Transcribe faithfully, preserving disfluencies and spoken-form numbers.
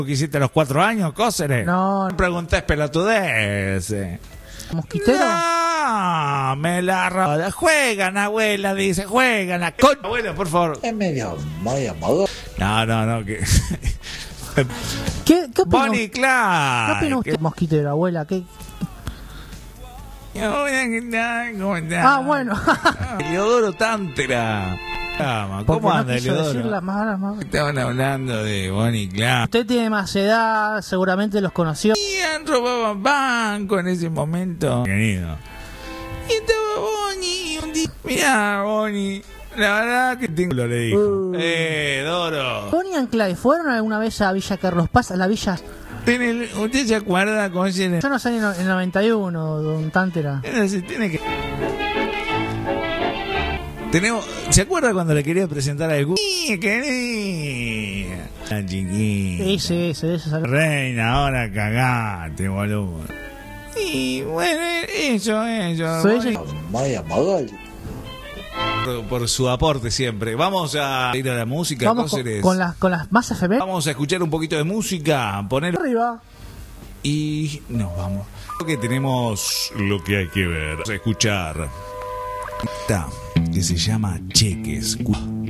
¿Qué hiciste a los cuatro años, Cóceres? No. Preguntés pelotudez. ¿Mosquitero? No, me la roda. Juegan, abuela, dice, juegan la con... Abuela, por favor. Es medio muy amado. No, no, no, que... ¿Qué, qué opina, Bonnie Clark. ¿Qué opina usted, mosquitero, abuela? ¿Qué? ¿Cómo estás? Ah, bueno. Eliodoro Tántera. ¿Cómo no anda, quiso Eliodoro? decirla más, más. Estaban hablando de Bonnie Clark. Usted tiene más edad, seguramente los conoció. Y han robado banco en ese momento. Querido. Y estaba Bonnie un día. Mirá, Bonnie. La verdad que tengo lo le dijo. Uh. Eh, Doro. Bonnie and Clyde, ¿fueron alguna vez a Villa Carlos Paz, a la villa? Tiene, ¿usted se acuerda cómo se Yo no sé en el noventa y uno, don Tántera. Se tiene que... Tenemos, ¿se acuerda cuando le quería presentar al ¡Sí, querida! La chiquita. Ese, ese, ese. Reina, ahora cagate, boludo. Y bueno, eso, eso. Soy ella. Muy amado. Por, por su aporte siempre. Vamos a ir a la música. Vamos con, con, las, con las más efemérides. Vamos a escuchar un poquito de música, poner arriba. Y nos vamos. Creo que tenemos lo que hay que ver, escuchar. Está, que se llama Cheques.